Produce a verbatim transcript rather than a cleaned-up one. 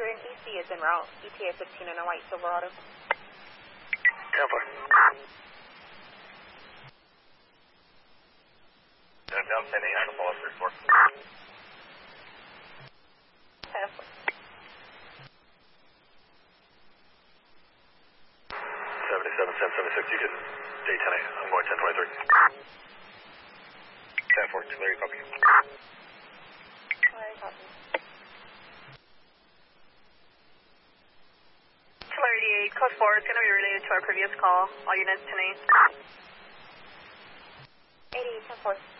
Roger, and E C is en route. E T A fifteen in a white Silverado. ten four. Down ten eight, Alpha Polo three four. ten four. seventy-seven, ten seventy-six, you get day ten eight. I'm going ten twenty-three. ten four, Tulare, copy. Tulare, copy. Tulare eighty-eight, code four is going to be related to our previous call. All units ten eight. eighty-eight, ten four.